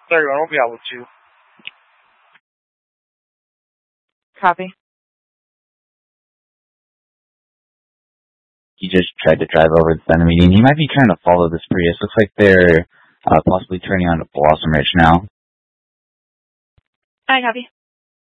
31 will be out with you. Copy. He just tried to drive over to the median. He might be trying to follow this Prius. Looks like they're possibly turning onto Blossom Ridge now. I copy.